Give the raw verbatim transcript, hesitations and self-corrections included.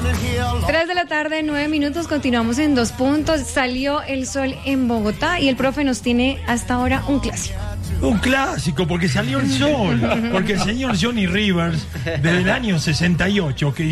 Tres de la tarde, nueve minutos, continuamos en Dos Puntos. Salió el sol en Bogotá y el profe nos tiene hasta ahora un clásico. Un clásico, porque salió el sol. Porque el señor Johnny Rivers, desde el año sesenta y ocho, que